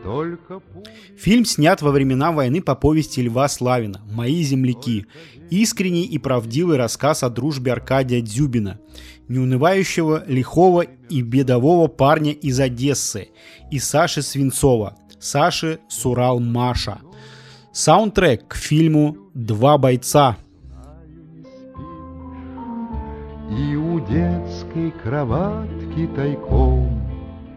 Фильм снят во времена войны по повести Льва Славина «Мои земляки». Искренний и правдивый рассказ о дружбе Аркадия Дзюбина, неунывающего, лихого и бедового парня из Одессы, и Саши Свинцова, Саши Сурал-Маша. Саундтрек к фильму «Два бойца». И у детской кроватки тайком